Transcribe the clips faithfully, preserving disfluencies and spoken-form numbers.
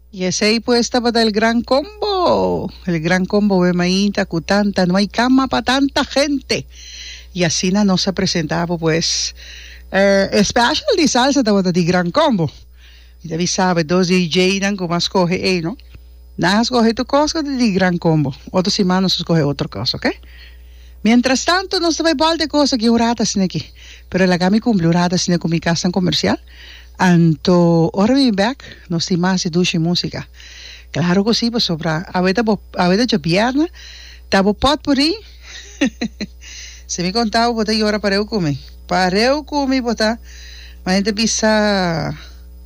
Y ese ahí pues estaba del gran combo. El gran combo de Maíta, Cutanta, no hay cama para tanta gente. Y así na no se presentaba pues eh, special de salsa estaba de gran combo. Y David sabe, dos D J dan como escoge, eh, ¿no? Nada escoge tu cosa de gran combo. Otros semanas escoge otra cosa, ¿ok? Mientras tanto, no se va igual de cosas que urata sin aquí. Pero la gami cumple urata sin con mi casa en comercial. Anto, ahora mi back, no estoy más de ducha y música. Claro que sí, pues sobra. A veces, a veces yo pierna, tabo pot por ahí. Se me contaba, pues yo ahora pareo comer. Pareo comer, pues está. La gente pisa.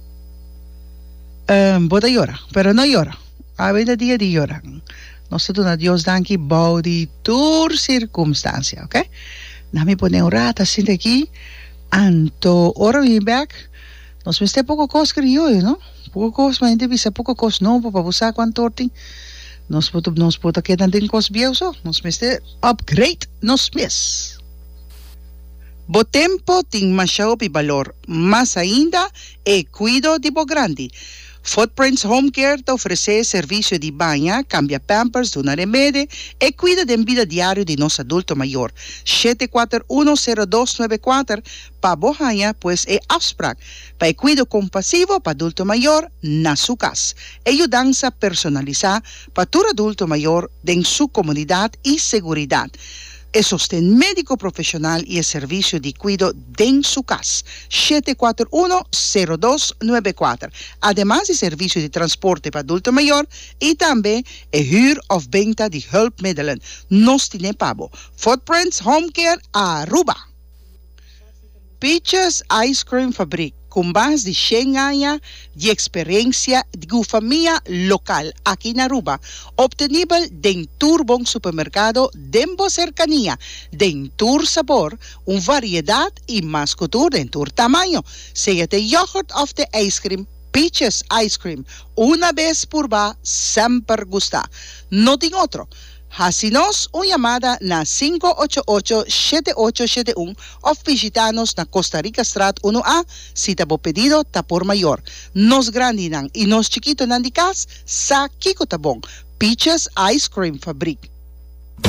Um, bota llora, pero no llora. A veces día de llora. Nosotros a Dios dan que body tur circunstancia, ¿ok? Nami pone un rato así de aquí. Anto, ahora mi back. Nos viste poco cos criollo, ¿no? Poco cos, ma gente visa poco cos no, para usar cuánto orti. Nos puto, nos puto quedan de cos vieuso. Nos viste upgrade, nos ves. Bo tempo ting machao pi valor. Más ainda, e cuido de bo grande. Footprints Home Care te oferece serviço de banha, cambia pampers, dona remédio e cuida da vida diária de nosso adulto maior. sete quatro um zero dois nove quatro para Bohanha, pois é afspraak. Para cuido compassivo para adulto maior na sua casa. Ajudança personalizada para todo adulto maior em sua comunidade e segurança. É sostén médico profissional e é serviço de cuido em sua casa. sete quatro um zero dois nove quatro. Además de serviço de transporte para adulto maior e também é huur of venda de hulpmiddelen. Nos tiene pabo. Footprints Home Care Aruba. Peaches Ice Cream Fabric, com mais de cem anos de experiência de família local aqui na Aruba, obtenível dentro do bom supermercado Dembo Cercania, dentro sabor, uma variedade e mais cultura dentro tamanho, seja de yogurt of the ice cream, Peaches Ice Cream, uma vez por vez, sempre gusta. Não tem outro. Hacinos uma chamada na cinco oito oito sete oito sete um ou visitanos na Costa Rica Strat um A, se tabo pedido tá por maior. Nos grande nan e nos chiquito nan de casa, sa kiko tá bom. Peaches Ice Cream Fabric.